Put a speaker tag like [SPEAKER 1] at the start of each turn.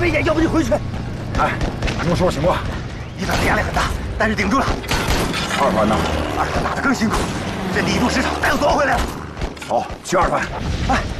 [SPEAKER 1] 危险，要不你回去。
[SPEAKER 2] 哎，什么时候情况？
[SPEAKER 1] 一团的压力很大，但是顶住了。
[SPEAKER 2] 二团呢？
[SPEAKER 1] 二团打得更辛苦，这里度失常，他又夺回来了。
[SPEAKER 2] 好，去二团。
[SPEAKER 1] 哎。